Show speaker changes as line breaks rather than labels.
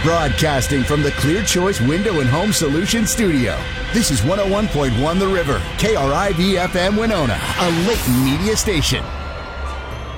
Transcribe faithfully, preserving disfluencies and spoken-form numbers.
Broadcasting from the Clear Choice Window and Home Solutions studio. This is one oh one point one The River, K R I V F M Winona, a Layton media station.